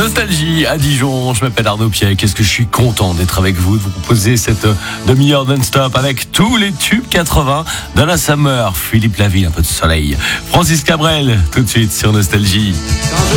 Nostalgie à Dijon, je m'appelle Arnaud Piet. Qu'est-ce que je suis content d'être avec vous, de vous proposer cette demi-heure non-stop avec tous les tubes 80 Donna Summer, Philippe Laville, un peu de soleil, Francis Cabrel, tout de suite sur Nostalgie. Quand je